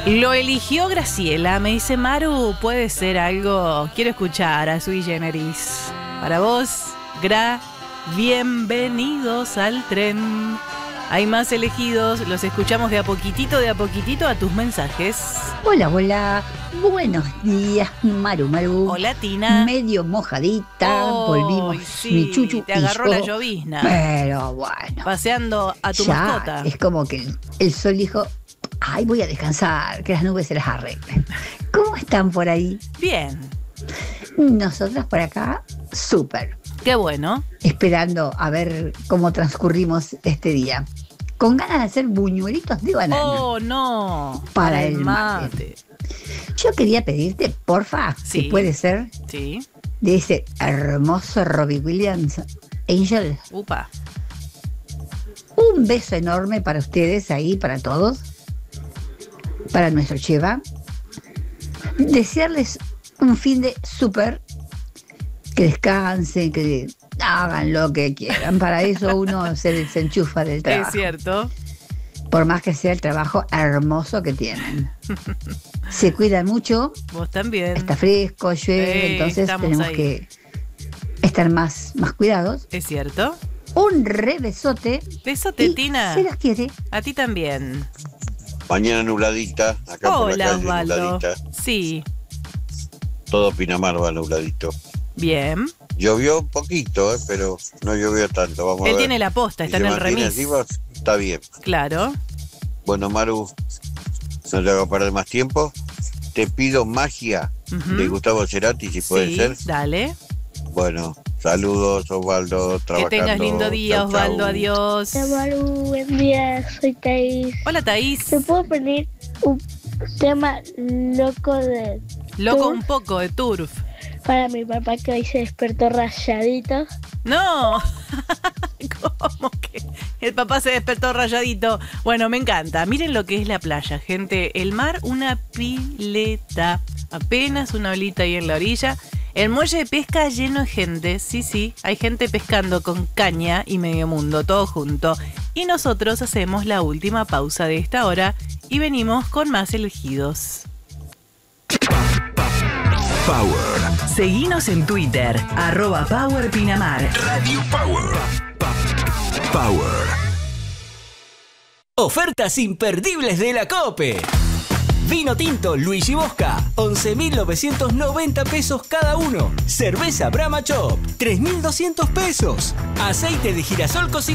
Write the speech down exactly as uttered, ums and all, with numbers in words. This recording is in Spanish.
Lo eligió Graciela, me dice Maru, puede ser algo. Quiero escuchar a Sui Generis. Para vos, Gra, bienvenidos al tren. Hay más elegidos, los escuchamos de a poquitito, de a poquitito a tus mensajes. Hola, hola, buenos días, Maru, Maru. Hola, Tina. Medio mojadita, oh, volvimos, sí, mi chuchu te agarró y la yo, llovizna. Pero bueno. Paseando a tu ya, mascota. es como que el, el sol dijo, ay, voy a descansar, que las nubes se las arreglen. ¿Cómo están por ahí? Bien. Nosotras por acá, súper. Qué bueno. Esperando a ver cómo transcurrimos este día. Con ganas de hacer buñuelitos de banana. Oh, no. Para, para el el mate. mate. Yo quería pedirte, porfa, Sí. si puede ser, Sí. de ese hermoso Robbie Williams, Angel. Upa. Un beso enorme para ustedes ahí, para todos. Para nuestro Cheva. Desearles un fin de súper. Que descansen, que hagan lo que quieran. Para eso uno se desenchufa del trabajo. Es cierto. Por más que sea el trabajo hermoso que tienen. Se cuidan mucho. Vos también. Está fresco, llueve, Eh, entonces estamos tenemos ahí. que estar más, más cuidados. Es cierto. Un re besote. Besote, y Tina. se las quiere. A ti también. Mañana nubladita, acá por la Hola, calle Osvaldo. nubladita. Sí. Todo Pinamar va nubladito. Bien. Llovió un poquito, eh, pero no llovió tanto. Vamos a Él ver. tiene la posta, está Si en se el mantiene remis. así, va- está bien. Claro. Bueno, Maru, no te hago perder más tiempo. Te pido Magia Ujú. de Gustavo Cerati, si puede Sí, ser. dale. Bueno, saludos, Osvaldo, Que trabajando. tengas lindo día, Chau, chau. Osvaldo. Adiós. Hola Maru, buen día, soy Thaís. Hola, Thaís. ¿Te puedo pedir un tema loco de Loco Turf un poco de turf. para mi papá que hoy se despertó rayadito? No. ¿Cómo que el papá se despertó rayadito? Bueno, me encanta. Miren lo que es la playa, gente. El mar, una pileta. Apenas una olita ahí en la orilla. El muelle de pesca lleno de gente. Sí, sí. Hay gente pescando con caña y medio mundo, todo junto. Y nosotros hacemos la última pausa de esta hora y venimos con más elegidos. Power. Seguinos en Twitter, arroba Power Pinamar. Radio Power. Power. Ofertas imperdibles de la COPE. Vino tinto Luigi Bosca, once mil novecientos noventa pesos cada uno. Cerveza Brahma Chop, tres mil doscientos pesos. Aceite de girasol cocinado.